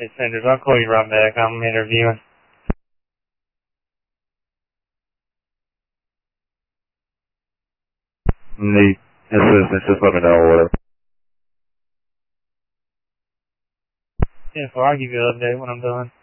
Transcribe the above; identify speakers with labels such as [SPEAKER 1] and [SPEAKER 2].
[SPEAKER 1] Hey, Sanders, I'll call you right back. I'm interviewing.
[SPEAKER 2] Need assistance, just let me know or whatever.
[SPEAKER 1] Yeah, so I'll give you an update when I'm done.